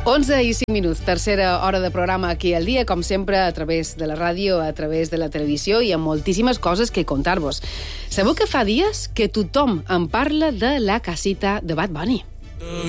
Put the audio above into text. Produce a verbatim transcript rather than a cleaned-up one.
onze i cinc minuts, tercera hora de programa aquí al dia, com sempre, a través de la ràdio, a través de la televisió, i amb moltíssimes coses que contar-vos. Sabeu que fa dies que tothom em parla de la casita de Bad Bunny?